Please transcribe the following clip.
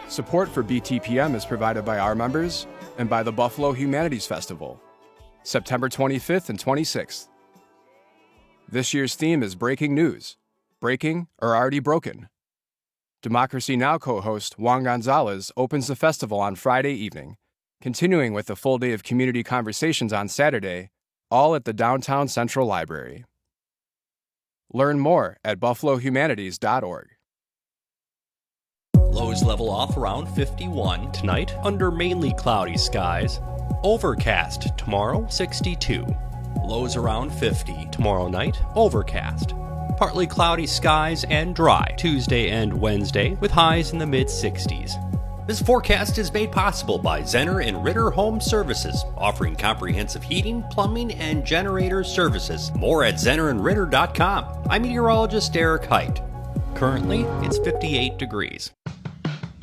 Support for BTPM is provided by our members and by the Buffalo Humanities Festival, September 25th and 26th. This year's theme is Breaking News, Breaking or Already Broken. Democracy Now! Co-host Juan Gonzalez opens the festival on Friday evening, continuing with a full day of community conversations on Saturday, all at the Downtown Central Library. Learn more at buffalohumanities.org. Lows level off around 51 tonight under mainly cloudy skies. Overcast tomorrow, 62. Lows around 50 tomorrow night, overcast. Partly cloudy skies and dry Tuesday and Wednesday with highs in the mid-60s. This forecast is made possible by Zenner and Ritter Home Services, offering comprehensive heating, plumbing, and generator services. More at zennerandritter.com. I'm meteorologist Eric Height. Currently, it's 58 degrees.